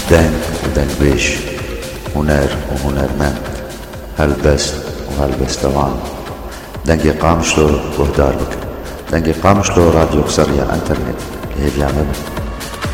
دنگ ودنگبيش، هنر وهنرمند، هلبست وهلبستوان. دنگی قامشلو وهداربك، دنگی قامشلو راديو قصرية انترنت. هي اليوم